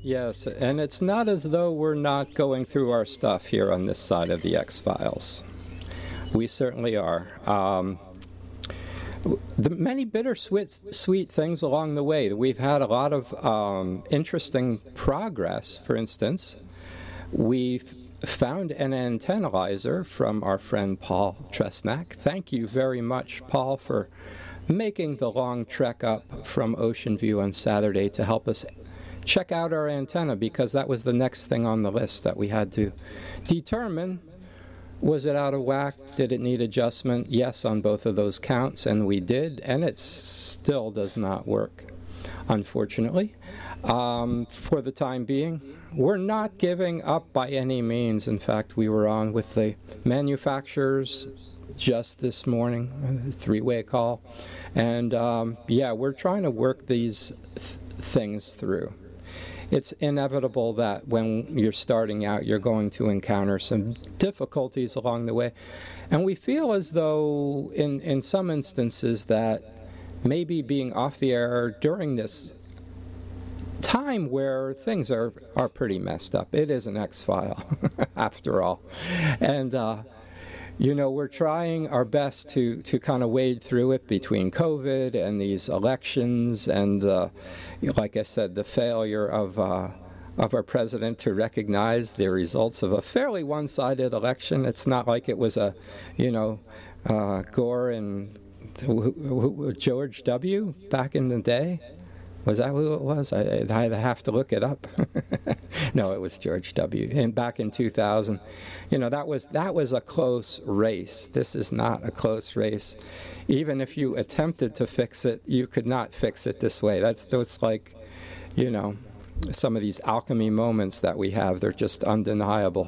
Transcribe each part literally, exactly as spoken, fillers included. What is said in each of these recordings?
Yes, and it's not as though we're not going through our stuff here on this side of the X-Files. We certainly are. Um, the many bittersweet sweet things along the way. We've had a lot of um, interesting progress. For instance, we've found an antennalyzer from our friend Paul Tresnak. Thank you very much, Paul, for making the long trek up from Ocean View on Saturday to help us check out our antenna, because that was the next thing on the list that we had to determine. Was it out of whack? Did it need adjustment? Yes, on both of those counts, and we did, and it still does not work, unfortunately. Um, for the time being, we're not giving up by any means. In fact, we were on with the manufacturers just this morning, a three-way call, and um, yeah, we're trying to work these th- things through. It's inevitable that when you're starting out, you're going to encounter some difficulties along the way. And we feel as though, in, in some instances, that maybe being off the air during this time where things are, are pretty messed up. It is an X-File, after all. And, uh, you know, we're trying our best to, to kind of wade through it between COVID and these elections and, uh, like I said, the failure of uh, of our president to recognize the results of a fairly one-sided election. It's not like it was a, you know, uh, Gore and George W. back in the day. Was that who it was? I, I'd have to look it up. No, it was George W. And back in two thousand, you know, that was that was a close race. This is not a close race. Even if you attempted to fix it, you could not fix it this way. That's that's like, you know, some of these alchemy moments that we have. They're just undeniable.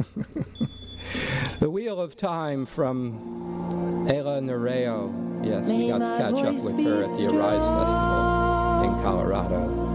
The Wheel of Time from Ella Nereo. Yes, we got to catch up with her at the Arise Festival in Colorado.